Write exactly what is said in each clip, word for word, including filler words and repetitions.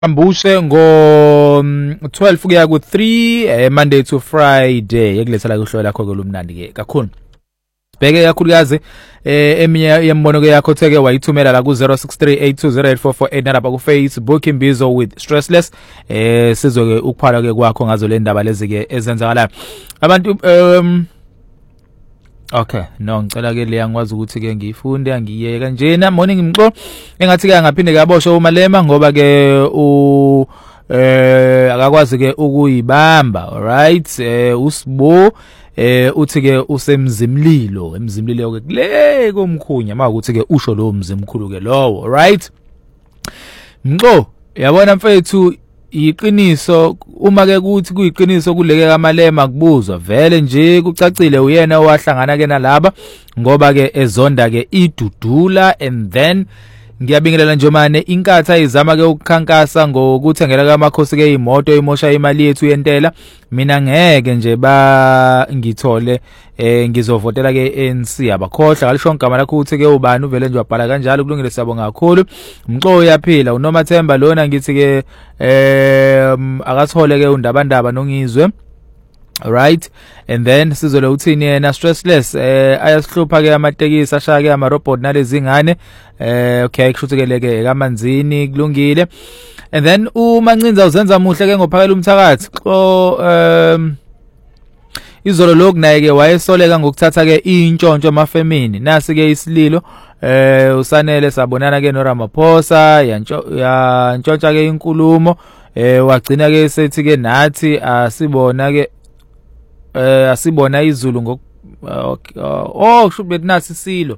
Ambushe ngo twelve kuya ku three eh, Monday to Friday ekulethela kuhlola lakho kolumnandi ke kakhulu. Bheke kakhulukazi eh eminye yembono ke yakho theke wayithumela la ku zero six three eight two zero eight four four eight nalapha ku Facebook Imbizo with Stressless eh sizoke ukuphala ke kwakho ngazo le ndaba lezi ke ezenzakalayo. Abantu um Okay, no ngicela ke le angikwazi ukuthi ke ngifunde angiye kanjena morning mxo engathi ke ngaphinde kaboshwa uMalema ngoba ke u eh akakwazi ke ukuyibamba. Alright, eh uSibo eh uthi ke usemzimlilo emzimlilo ke kule komkhunya makuthi ke usho lo mzimkhulu ke lowo. Alright mxo yabona mfethu iqiniso uma ke kuthi kuyiqiniso kuleke kaMalema kubuzwa vele nje kucacile uyena owahlangana ke nalaba ngoba ke ezonda ke idudula. And then ngiyabingelela nje manje inkatha izama ke ukukhankasa ngokuthengela kaMakhosi ke imoto imosha imali yethu yentela. Mina ngeke nje ba ngithole eh ngizovotela ke A N C abakhohla kalisho ngama lakho uthi ke ubani uvele nje wabhala kanjalo kulungile siyabonga kakhulu. Mxo yaphila uNomathemba lona ngithi ke eh akathole ke undabandaba nongizwe. Right, and then sizole uthini yena Stressless eh ayasihlupha ke amatekisi ashaya ke ama robot nalezi ngane eh okay kushuthekele ke kaManzini kulungile. And then uMancinza uzenza muhle ke ngophakela umthakathi xo um izolo lokhu naye ke wayesoleka ngokuthatha ke intshontsho emafemini nasi ke isililo eh usanele sabonana ke noRamaphosa yantshontsha ke inkulumo eh wagcina ke sethi ke nathi asibona ke eh asibona izulu ngok oh kusho bethi nasi silo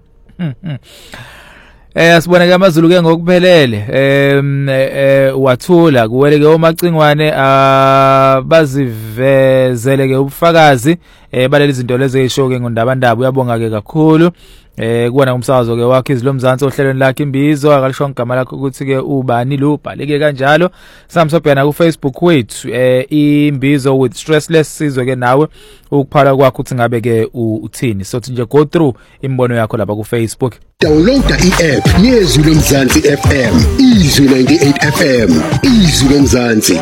eh asibona ke amazulu ke ngokuphelele eh wathula kuwele ke omacingwane abazivezele ke ubufakazi eh baleli izinto lezi ezisho ke ngondabandaba uyabonga ke kakhulu eh kuona umsakazo ke wakhe izilomzansi ohlelweni lakhe Imbizo akalisho ngama lakho ukuthi ke ubani lo ubhaleke kanjalo samsobhena ku Facebook wethu eh Imbizo with Stressless sizwe ke nawe ukuphala kwakho ukuthi ngabe ke uthini so nje go through imbono yakho lapha ku Facebook. Downloada i-app yezwi lomzansi F M izwi ninety-eight F M izwi lomzansi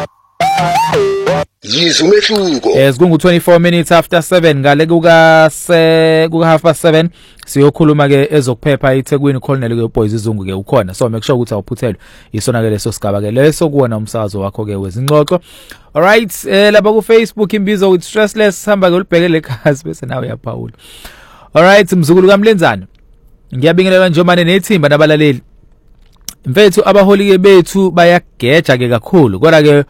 yizwe umehluko. Yes kungu twenty-four minutes after seven ngale kuka se kuka half past seven siyokhuluma ke ezokuphepha eThekwini Colonel ke uBoys Izungu ke ukhona so make sure ukuthi awuphuthelwe isona ke leso sigaba ke leso kuona umsakazo wakho ke wezingxoxo. Alright eh lapha ku Facebook Imbizo with Stressless hamba ke ulibhekele ekhasi bese nawe yaphawula. Alright mzukulu kaMlenzana ngiyabingelela nje manje nethimba nabalaleli mfethu abaholi ke bethu bayageja ke kakhulu kodwa ke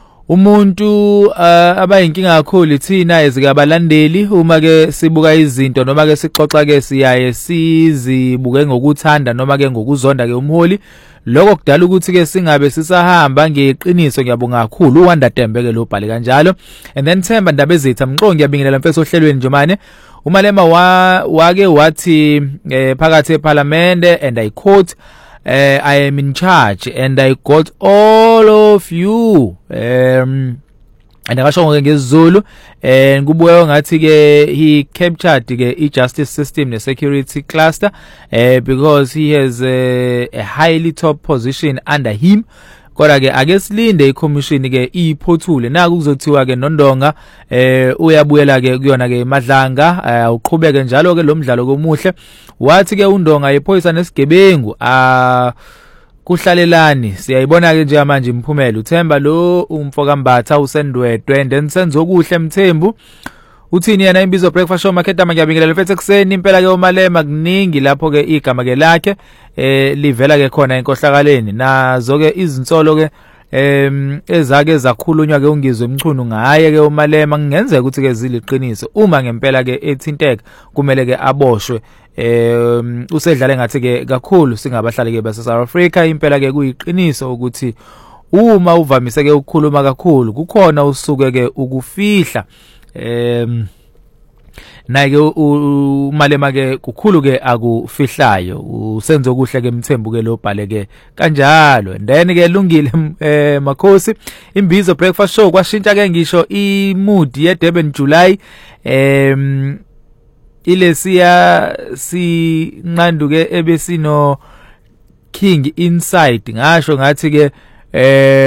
umuntu uh, abayinkinga kakhulu thina ezikabalandeli uma ke sibuka izinto noma ke sixoxa ke siyaye sizibuke ngokuthanda noma ke ngokuzonda ke umholi lokho kudala ukuthi ke singabe sisahamba ngeqiniso. Ngiyabonga kakhulu uWanda Tembe ke lo bhale kanjalo. And then Themba Ndaba Ezitha mxo ngiyabingelela mfethu ohlelweni nje manje uMalema wa wake wathi eh, phakathi eParliament and I quote Uh, I am in charge and I got all of you um and akasho ngesiZulu and kubuye ngathi ke he captured ke i-justice system ne-security cluster uh, because he has uh, a highly top position under him. Kodwa ke ake silinde iCommission ke iphothule naku kuzothiwa ke noNdonga eh uyabuyela ke kuyona ke Madlanga uqhubeke njalo ke lo mdlalo komuhle wathi ke uNdonga yephoyisa nesigebengu a kuhlalelani siyayibona ke nje manje imphumela uThemba lo umfoka Mbatha usendwedwe and then senzokuhle Mthembu uthini yena Imbizo breakfast show market ngiyabingelela mfethu ekseni impela ke uMalema kuningi lapho ke igama ke lakhe eh livela ke khona enkohlakaleni nazo ke izinsolo ke em ezake zakhulunywa ke ungizwe emchunu ngaye ke uMalema ngenzeka ukuthi ke ziliqiniso uma ngempela ke ethinteka kumele ke aboshwe em usedlala ngathi ke kakhulu singabahlali ke base South Africa impela ke kuyiqiniso ukuthi uma uvamise ke ukukhuluma kakhulu kukhona usuke ke ukufihla em naye ke uMalema ke kukhulu ke akufihlayo usenze okuhle ke Mthembu ke lo bhale ke kanjalo. And then ke lungile eh Makhosi Imbizo breakfast show kwashintsha ke ngisho imood ye Durban July em ile siya sinqanduke ebesino King inside ngasho ngathi ke eh